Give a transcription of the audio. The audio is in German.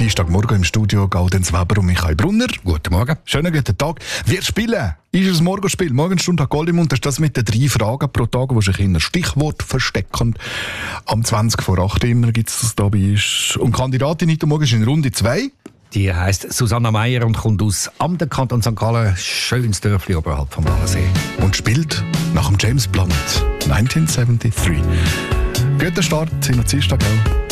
Dienstagmorgen im Studio Gaudenz Weber und Michael Brunner. Guten Morgen. Schönen guten Tag. Wir spielen. Ist es ein Morgenspiel? Morgenstunde Gold im Mund. Das ist das mit den 3 Fragen pro Tag, die sich in ein Stichwort verstecken. Am 20 vor 8 immer gibt es das dabei. Und die Kandidatin heute Morgen ist in Runde 2. Die heisst Susanna Meier und kommt aus Amden, Kanton St. Gallen, schönes Dörfli oberhalb vom Walensee. Und spielt nach dem James Blunt 1973. Guter Start in der Dienstag auch.